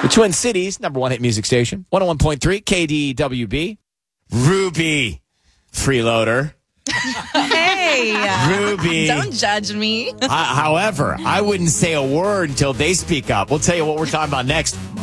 The Twin Cities, number one hit music station. 101.3 KDWB. Ruby. Freeloader. Hey. Ruby. Don't judge me. However, I wouldn't say a word until they speak up. We'll tell you what we're talking about next.